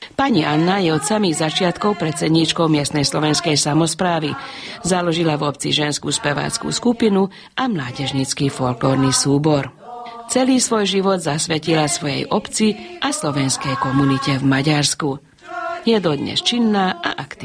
Pani Anna je od samých začiatkov predsedníčkou miestnej slovenskej samosprávy. Založila v obci ženskú speváckú skupinu a mládežnícky folklórny súbor. Celý svoj život zasvetila svojej obci a slovenskej komunite v Maďarsku. Je dodnes činná a aktívna.